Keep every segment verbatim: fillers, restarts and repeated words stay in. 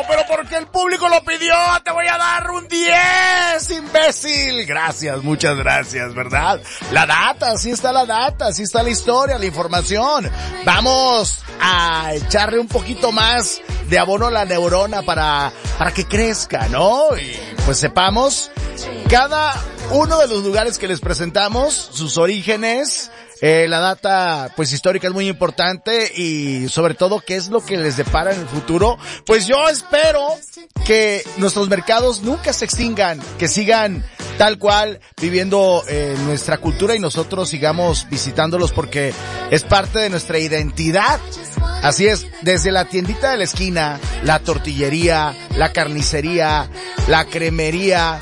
pero porque el público lo pidió, te voy a dar un diez, imbécil. Gracias, muchas gracias, ¿verdad? La data, así está la data, así está la historia, la información. Vamos a echarle un poquito más de abono a la neurona para, para que crezca, ¿no? Y pues sepamos cada uno de los lugares que les presentamos, sus orígenes. Eh, la data, pues, histórica es muy importante y sobre todo qué es lo que les depara en el futuro. Pues yo espero que nuestros mercados nunca se extingan, que sigan tal cual viviendo eh, nuestra cultura y nosotros sigamos visitándolos porque es parte de nuestra identidad. Así es, desde la tiendita de la esquina, la tortillería, la carnicería, la cremería,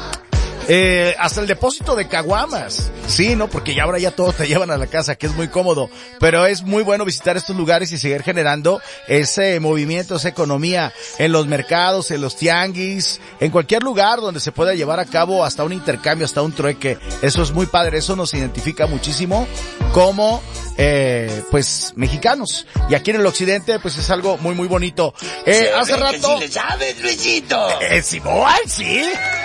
Eh, hasta el depósito de caguamas, sí, ¿no? Porque ya ahora ya todos te llevan a la casa, que es muy cómodo, pero es muy bueno visitar estos lugares y seguir generando ese movimiento, esa economía en los mercados, en los tianguis, en cualquier lugar donde se pueda llevar a cabo hasta un intercambio, hasta un trueque. Eso es muy padre, eso nos identifica muchísimo como, eh, pues, mexicanos. Y aquí en el occidente, pues es algo muy, muy bonito. Eh, Se hace ve rato... que sí le sabes, Luisito. Eh, Simón, sí.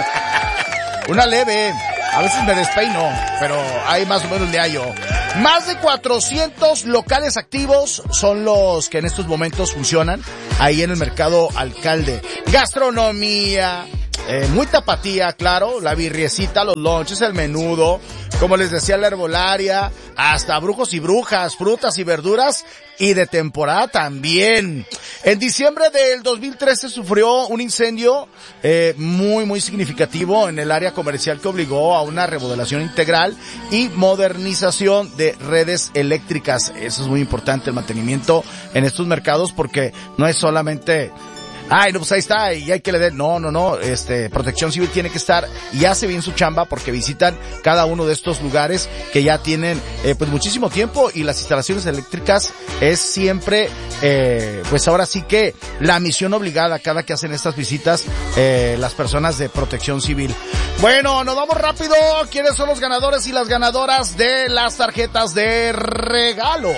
Una leve, a veces me despeino, pero ahí más o menos le hallo. Más de cuatrocientos locales activos son los que en estos momentos funcionan ahí en el mercado Alcalde. Gastronomía, eh, muy tapatía, claro, la birriecita, los lonches, el menudo, como les decía, la herbolaria, hasta brujos y brujas, frutas y verduras, y de temporada también. En diciembre del dos mil trece sufrió un incendio eh, muy, muy significativo en el área comercial que obligó a una remodelación integral y modernización de redes eléctricas. Eso es muy importante, el mantenimiento en estos mercados, porque no es solamente... Ay, no, pues ahí está, y hay que le den, no, no, no, este, Protección Civil tiene que estar y hace bien su chamba porque visitan cada uno de estos lugares que ya tienen, eh, pues muchísimo tiempo y las instalaciones eléctricas es siempre, eh, pues ahora sí que la misión obligada cada que hacen estas visitas, eh, las personas de Protección Civil. Bueno, nos vamos rápido, ¿quiénes son los ganadores y las ganadoras de las tarjetas de regalo?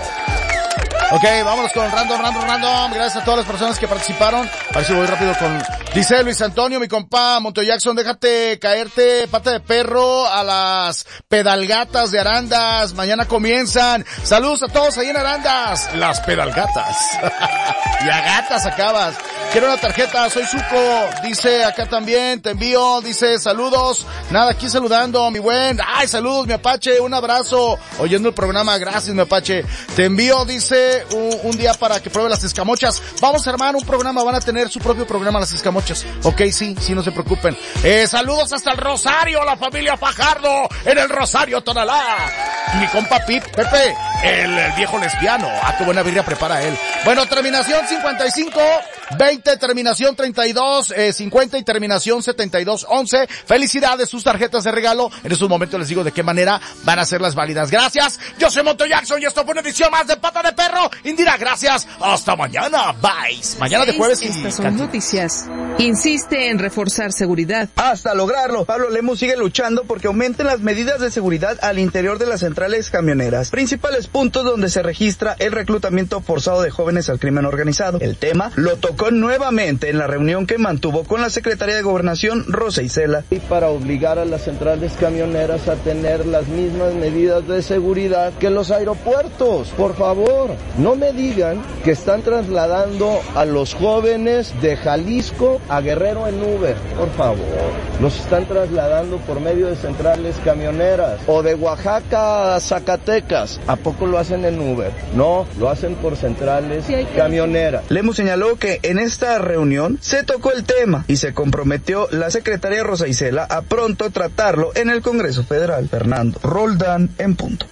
Ok, vámonos con random, random, random. Gracias a todas las personas que participaron. A ver si voy rápido con... Dice Luis Antonio, mi compa Montoya Jackson, déjate caerte, pata de perro, a las pedalgatas de Arandas. Mañana comienzan. Saludos a todos ahí en Arandas. Las pedalgatas. Y a gatas acabas. Quiero una tarjeta, soy Suco. Dice acá también, te envío. Dice saludos. Nada, aquí saludando, mi buen. Ay, saludos, mi Apache. Un abrazo. Oyendo el programa. Gracias, mi Apache. Te envío, dice... Un, un día para que pruebe las escamochas. Vamos a armar un programa, van a tener su propio programa las escamochas. Ok, sí, sí, no se preocupen. Eh, saludos hasta el Rosario, la familia Fajardo, en el Rosario, Tonalá. Mi compa Pip, Pepe, el, el viejo lesbiano. Ah, qué buena birria prepara él. Bueno, terminación cincuenta y cinco, veinte, terminación treinta y dos, eh, cincuenta y terminación setenta y dos, once. Felicidades, sus tarjetas de regalo. En estos momentos les digo de qué manera van a ser las válidas. Gracias, yo soy Montoya Jackson y esto fue una edición más de Pata de Perro. Indira, gracias. Hasta mañana. Bye. Mañana de jueves. Estas son noticias. Insiste en reforzar seguridad. Hasta lograrlo. Pablo Lemus sigue luchando porque aumenten las medidas de seguridad al interior de las centrales camioneras. Principales puntos donde se registra el reclutamiento forzado de jóvenes al crimen organizado. El tema lo tocó nuevamente en la reunión que mantuvo con la secretaria de Gobernación, Rosa Isela. Y para obligar a las centrales camioneras a tener las mismas medidas de seguridad que los aeropuertos. Por favor. No me digan que están trasladando a los jóvenes de Jalisco a Guerrero en Uber, por favor. Los están trasladando por medio de centrales camioneras. O de Oaxaca a Zacatecas. ¿A poco lo hacen en Uber? No, lo hacen por centrales camioneras. Lemus señaló que en esta reunión se tocó el tema y se comprometió la secretaria Rosa Isela a pronto tratarlo en el Congreso Federal. Fernando Roldán en punto.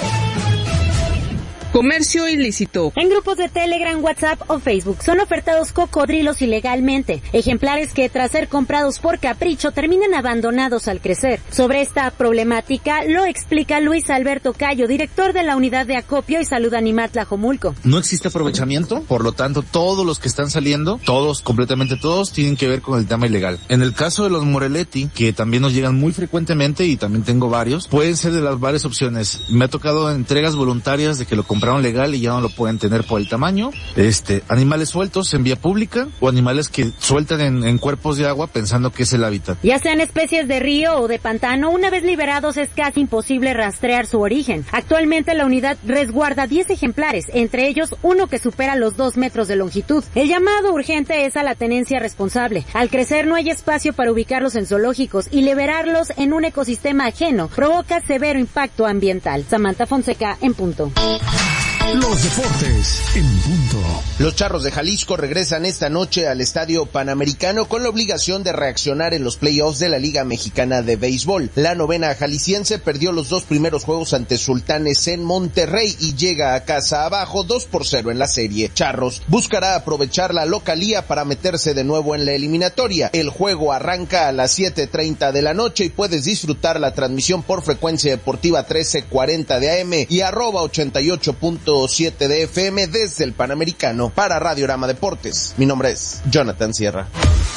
Comercio ilícito. En grupos de Telegram, WhatsApp o Facebook son ofertados cocodrilos ilegalmente, ejemplares que tras ser comprados por capricho terminan abandonados al crecer. Sobre esta problemática lo explica Luis Alberto Cayo, director de la Unidad de Acopio y Salud Animal Tlajomulco. No existe aprovechamiento, por lo tanto todos los que están saliendo, todos, completamente todos, tienen que ver con el tema ilegal. En el caso de los Moreletti, que también nos llegan muy frecuentemente y también tengo varios, pueden ser de las varias opciones. Me ha tocado entregas voluntarias de que lo compraron compraron legal y ya no lo pueden tener por el tamaño. Este, animales sueltos en vía pública o animales que sueltan en, en cuerpos de agua pensando que es el hábitat. Ya sean especies de río o de pantano, una vez liberados es casi imposible rastrear su origen. Actualmente la unidad resguarda diez ejemplares, entre ellos uno que supera los dos metros de longitud. El llamado urgente es a la tenencia responsable. Al crecer no hay espacio para ubicarlos en zoológicos y liberarlos en un ecosistema ajeno provoca severo impacto ambiental. Samantha Fonseca, en punto. Los deportes en punto. Los Charros de Jalisco regresan esta noche al Estadio Panamericano con la obligación de reaccionar en los playoffs de la Liga Mexicana de Béisbol. La novena jalisciense perdió los dos primeros juegos ante Sultanes en Monterrey y llega a casa abajo dos por cero en la serie. Charros buscará aprovechar la localía para meterse de nuevo en la eliminatoria. El juego arranca a las siete treinta de la noche y puedes disfrutar la transmisión por frecuencia deportiva trece cuarenta de A M y arroba ochenta y ocho punto siete de F M desde el Panamericano. Para Radiorama Deportes, mi nombre es Jonathan Sierra.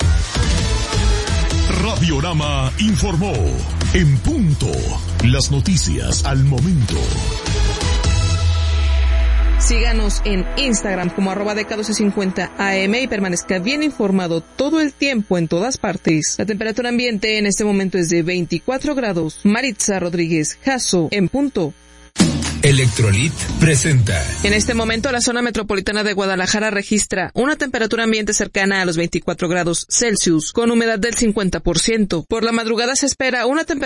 Radiorama informó en punto. Las noticias al momento. Síganos en Instagram como arroba D K doce cincuenta A M y permanezca bien informado todo el tiempo en todas partes. La temperatura ambiente en este momento es de veinticuatro grados. Maritza Rodríguez Jasso, en punto. Electrolit presenta. En este momento la zona metropolitana de Guadalajara registra una temperatura ambiente cercana a los veinticuatro grados Celsius con humedad del cincuenta por ciento. Por la madrugada se espera una temperatura